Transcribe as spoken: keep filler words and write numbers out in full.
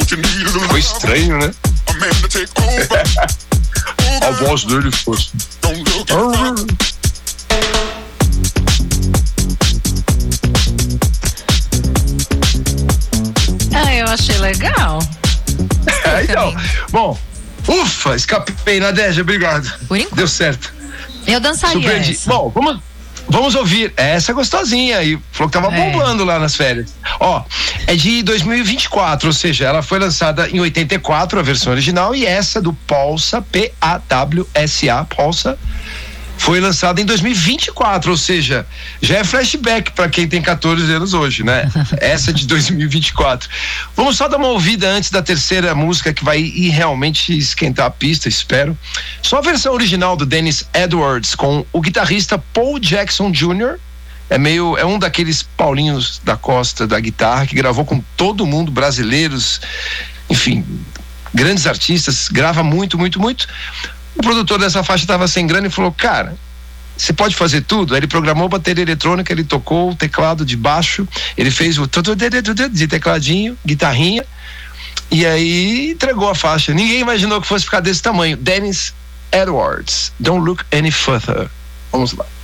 Foi estranho, né? A voz dele fosse. Ah, eu achei legal. É, então, bom, ufa, escapei, Nadege, obrigado. Por enquanto. Deu certo. Eu dançaria Surpreendi. essa. Bom, vamos, vamos ouvir. Essa é gostosinha aí. Falou que tava É. bombando lá nas férias. Ó, é de dois mil e vinte e quatro, ou seja, ela foi lançada em oitenta e quatro, a versão original, e essa do Pawsa, P A W S A, Pawsa, foi lançada em dois mil e vinte e quatro, ou seja, já é flashback para quem tem catorze anos hoje, né? Essa de dois mil e vinte e quatro. Vamos só dar uma ouvida antes da terceira música que vai ir realmente esquentar a pista, espero. Só a versão original do Dennis Edwards com o guitarrista Paul Jackson Júnior É meio, é um daqueles Paulinhos da Costa da guitarra que gravou com todo mundo, brasileiros, enfim, grandes artistas, grava muito, muito, muito. O produtor dessa faixa estava sem grana e falou: cara, você pode fazer tudo? Aí ele programou bateria eletrônica, ele tocou o teclado de baixo, ele fez o de tecladinho, guitarrinha, e aí entregou a faixa. Ninguém imaginou que fosse ficar desse tamanho. Dennis Edwards, Don't Look Any Further. Vamos lá.